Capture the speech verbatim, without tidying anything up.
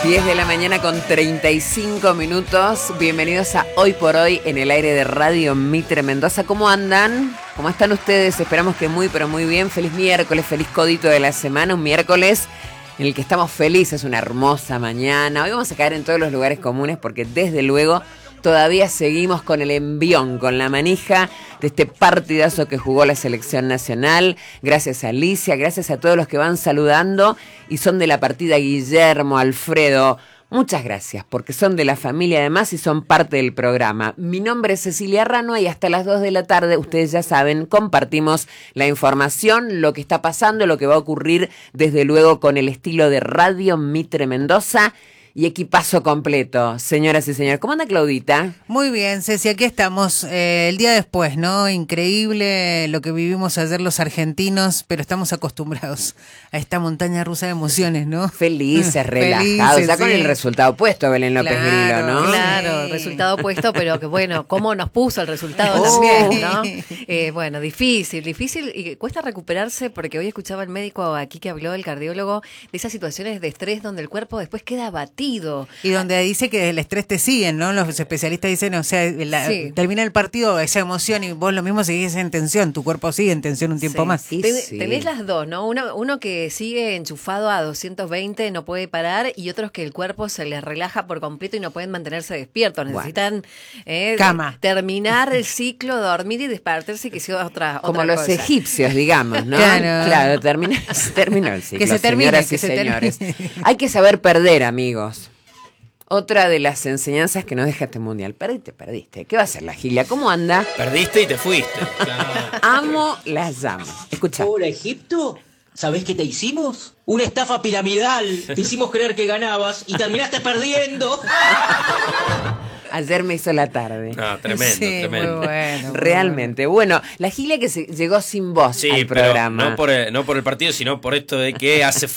diez de la mañana con treinta y cinco minutos. Bienvenidos a Hoy por Hoy en el aire de Radio Mitre Mendoza. ¿Cómo andan? ¿Cómo están ustedes? Esperamos que muy, pero muy bien. Feliz miércoles, feliz codito de la semana. Un miércoles en el que estamos felices, una hermosa mañana. Hoy vamos a caer en todos los lugares comunes porque desde luego todavía seguimos con el envión, con la manija de este partidazo que jugó la selección nacional. Gracias a Alicia, gracias a todos los que van saludando y son de la partida. Guillermo, Alfredo, muchas gracias porque son de la familia además y son parte del programa. Mi nombre es Cecilia Rano y hasta las dos de la tarde, ustedes ya saben, compartimos la información, lo que está pasando, lo que va a ocurrir desde luego con el estilo de Radio Mitre Mendoza. Y equipazo completo, señoras y señores. ¿Cómo anda Claudita? Muy bien, Ceci, aquí estamos eh, el día después, ¿no? Increíble lo que vivimos ayer los argentinos, pero estamos acostumbrados a esta montaña rusa de emociones, ¿no? Felices, relajados, Felices, ya con sí. el resultado puesto, Belén López Claro, Grillo, ¿no? Claro, Sí. resultado puesto, pero que bueno, cómo nos puso el resultado Oh. también, ¿no? Eh, bueno, difícil, difícil y cuesta recuperarse porque hoy escuchaba al médico aquí que habló, el cardiólogo, de esas situaciones de estrés donde el cuerpo después queda abatido. Y donde dice que el estrés te siguen, ¿no? Los especialistas dicen, o sea, la, Sí. termina el partido, esa emoción y vos lo mismo seguís en tensión, tu cuerpo sigue en tensión un tiempo Sí. más. Sí, Ten- sí. Tenés las dos, ¿no? Uno, uno que sigue enchufado a doscientos veinte, no puede parar, y otros que el cuerpo se les relaja por completo y no pueden mantenerse despiertos. Necesitan eh, Cama. terminar el ciclo, dormir y despertarse y que sea otra, Como otra los cosa. egipcios, digamos, ¿no? Claro. Claro, termina, terminó el ciclo, Que se termine, señoras que y se señores. termine. Hay que saber perder, amigos. Otra de las enseñanzas que nos deja este mundial. Perdiste, perdiste. ¿Qué va a hacer la Gilia? ¿Cómo anda? Perdiste y te fuiste. Claro. Amo las llamas. Escucha. Hola, Egipto. ¿Sabés qué te hicimos? Una estafa piramidal. Te hicimos creer que ganabas y terminaste perdiendo. Ayer me hizo la tarde. No, tremendo, Sí, tremendo. muy bueno. muy Realmente. Bueno, la Gilia que se llegó sin voz Sí, al pero programa. no por, el, no por el partido, sino por esto de que hace